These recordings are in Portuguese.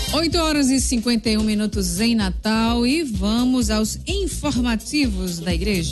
8h51 em Natal e vamos aos informativos da igreja.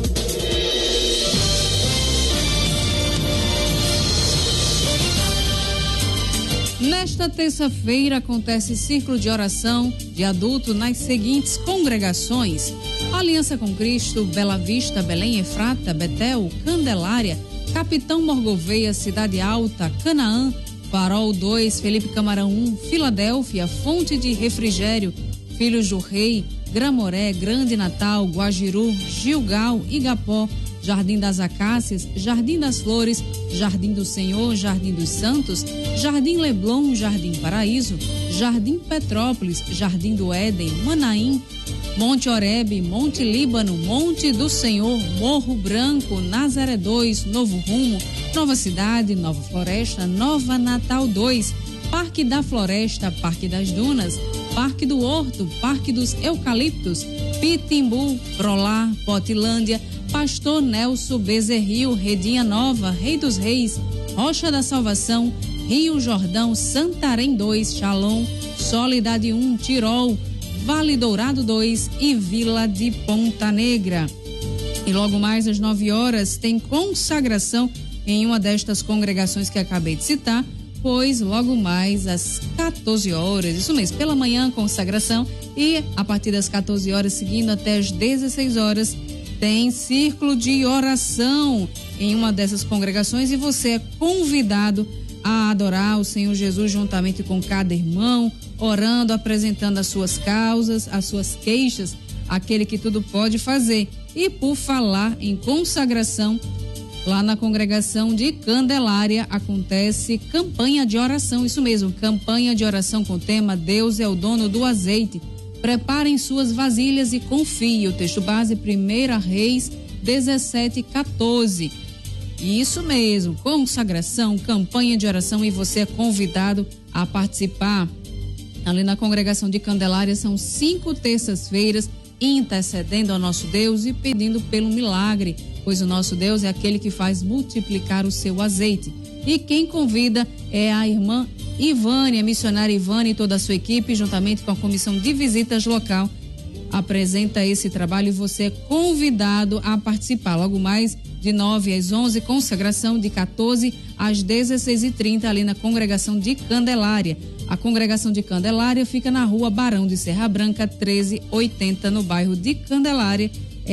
Nesta terça-feira acontece círculo de oração de adulto nas seguintes congregações: Aliança com Cristo, Bela Vista, Belém Efrata, Betel, Candelária, Capitão Morgoveia, Cidade Alta, Canaã, Farol 2, Felipe Camarão 1, Filadélfia, Fonte de Refrigério, Filhos do Rei, Gramoré, Grande Natal, Guajiru, Gilgal, Igapó, Jardim das Acácias, Jardim das Flores, Jardim do Senhor, Jardim dos Santos, Jardim Leblon, Jardim Paraíso, Jardim Petrópolis, Jardim do Éden, Manaim, Monte Orebe, Monte Líbano, Monte do Senhor, Morro Branco, Nazaré 2, Novo Rumo, Nova Cidade, Nova Floresta, Nova Natal 2, Parque da Floresta, Parque das Dunas, Parque do Horto, Parque dos Eucaliptos, Pitimbu, Prolá, Potilândia, Pastor Nelson Bezerril, Redinha Nova, Rei dos Reis, Rocha da Salvação, Rio Jordão, Santarém 2, Shalom, Soledade 1, Tirol, Vale Dourado 2 e Vila de Ponta Negra. E logo mais às 9h tem consagração em uma destas congregações que acabei de citar, pois logo mais às 14h, isso mesmo, pela manhã consagração e a partir das 14h seguindo até às 16h tem círculo de oração em uma dessas congregações e você é convidado a adorar o Senhor Jesus juntamente com cada irmão, orando, apresentando as suas causas, as suas queixas, aquele que tudo pode fazer. E por falar em consagração, lá na congregação de Candelária acontece campanha de oração, isso mesmo, campanha de oração com o tema Deus é o dono do azeite. Preparem suas vasilhas e confie. O texto base 1 Reis 17:14. Isso mesmo, consagração, campanha de oração e você é convidado a participar. Ali na congregação de Candelária são 5 terças-feiras intercedendo ao nosso Deus e pedindo pelo milagre, pois o nosso Deus é aquele que faz multiplicar o seu azeite. E quem convida é a irmã Ivane, a missionária Ivane e toda a sua equipe, juntamente com a comissão de visitas local, apresenta esse trabalho e você é convidado a participar. Logo mais de 9 às 11, consagração de 14 às 16h30 ali na congregação de Candelária. A congregação de Candelária fica na rua Barão de Serra Branca 1380 no bairro de Candelária.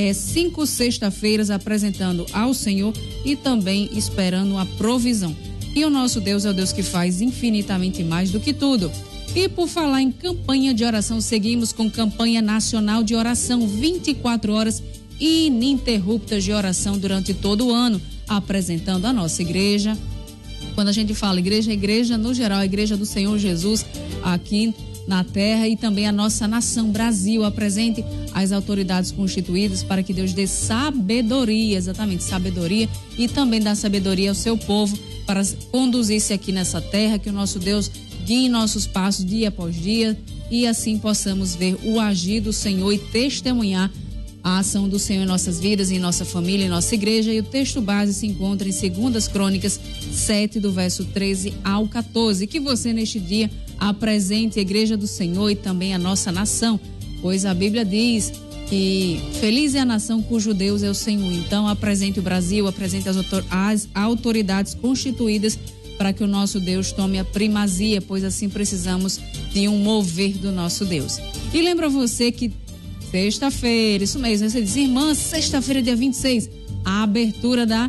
5 sexta-feiras apresentando ao Senhor e também esperando a provisão. E o nosso Deus é o Deus que faz infinitamente mais do que tudo. E por falar em campanha de oração, seguimos com campanha nacional de oração, 24 horas ininterruptas de oração durante todo o ano, apresentando a nossa igreja. Quando a gente fala igreja, a igreja no geral, a igreja do Senhor Jesus aqui na terra e também a nossa nação Brasil. Apresente as autoridades constituídas para que Deus dê sabedoria, exatamente, sabedoria, e também dá sabedoria ao seu povo para conduzir-se aqui nessa terra, que o nosso Deus guie nossos passos dia após dia e assim possamos ver o agir do Senhor e testemunhar a ação do Senhor em nossas vidas, em nossa família, em nossa igreja. E o texto base se encontra em 2 Crônicas 7, do verso 13 ao 14. Que você neste dia apresente a igreja do Senhor e também a nossa nação, pois a Bíblia diz que feliz é a nação cujo Deus é o Senhor. Então apresente o Brasil, apresente as autoridades constituídas para que o nosso Deus tome a primazia, pois assim precisamos de um mover do nosso Deus. E lembra você que sexta-feira, isso mesmo, você diz, irmã, sexta-feira, dia 26, a abertura da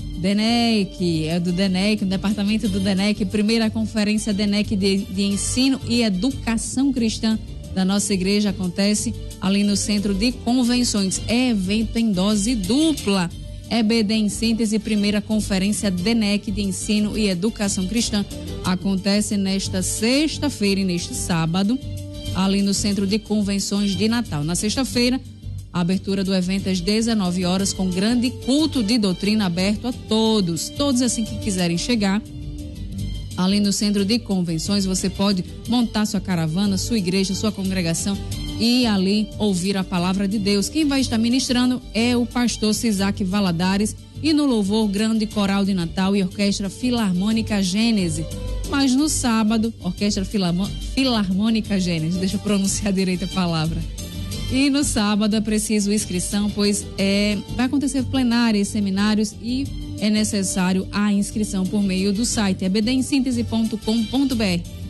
DENEC, do DENEC, no departamento do DENEC, primeira conferência DENEC de ensino e educação cristã da nossa igreja acontece ali no Centro de Convenções. É evento em dose dupla. EBD em síntese, primeira conferência DENEC de ensino e educação cristã acontece nesta sexta-feira e neste sábado, ali no Centro de Convenções de Natal. Na sexta-feira, a abertura do evento às 19h com grande culto de doutrina aberto a todos assim que quiserem chegar. Ali no Centro de Convenções, você pode montar sua caravana, sua igreja, sua congregação e ali ouvir a palavra de Deus. Quem vai estar ministrando é o pastor Cisaque Valadares e no louvor grande coral de Natal e orquestra Filarmônica Gênese. Mas no sábado, Orquestra Filarmônica Gênesis, deixa eu pronunciar direito a palavra. E no sábado é preciso inscrição, pois vai acontecer plenárias, seminários e é necessário a inscrição por meio do site ebdemsintese.com.br.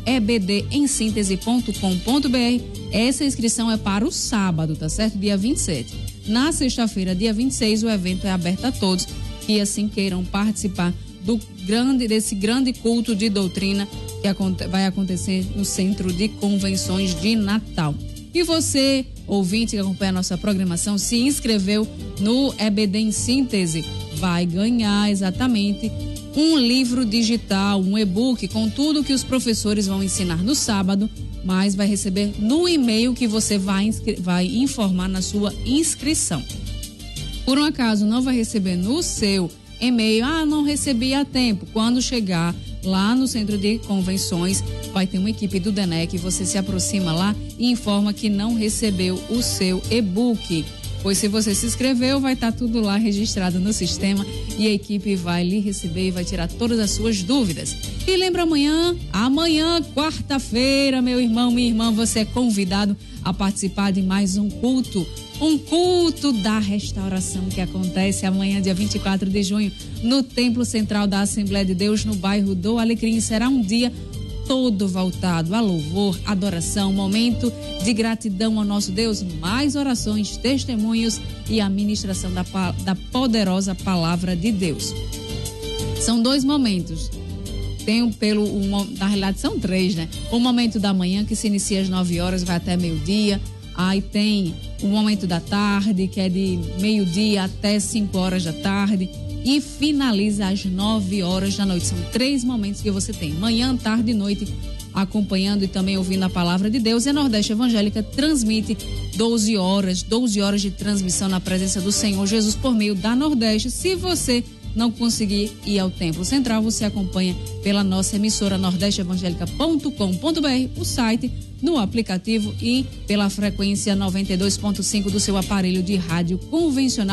ebdemsintese.com.br. Essa inscrição é para o sábado, tá certo? Dia 27. Na sexta-feira, dia 26, o evento é aberto a todos que assim queiram participar desse grande culto de doutrina que vai acontecer no Centro de Convenções de Natal. E você, ouvinte que acompanha a nossa programação, se inscreveu no EBD em Síntese, vai ganhar exatamente um livro digital, um e-book com tudo que os professores vão ensinar no sábado, mas vai receber no e-mail que você vai informar na sua inscrição. Por um acaso não vai receber no seu e-mail, não recebi a tempo. Quando chegar lá no Centro de Convenções, vai ter uma equipe do DENEC, você se aproxima lá e informa que não recebeu o seu e-book. Pois se você se inscreveu, vai estar tudo lá registrado no sistema e a equipe vai lhe receber e vai tirar todas as suas dúvidas. E lembra amanhã, quarta-feira, meu irmão, minha irmã, você é convidado a participar de mais um culto da restauração que acontece amanhã, dia 24 de junho, no Templo Central da Assembleia de Deus, no bairro do Alecrim. Será um dia todo voltado a louvor, adoração, momento de gratidão ao nosso Deus, mais orações, testemunhos e a ministração da poderosa palavra de Deus. São 2 momentos. Na realidade são 3, né? O momento da manhã, que se inicia às 9 horas, vai até meio-dia. Aí tem o momento da tarde, que é de meio-dia até 5 horas da tarde. E finaliza às 9 horas da noite. São 3 momentos que você tem, manhã, tarde e noite, acompanhando e também ouvindo a palavra de Deus. E a Nordeste Evangélica transmite 12 horas de transmissão na presença do Senhor Jesus por meio da Nordeste. Se você não conseguir ir ao Templo Central, você acompanha pela nossa emissora nordesteevangelica.com.br, o site, no aplicativo e pela frequência 92.5 do seu aparelho de rádio convencional.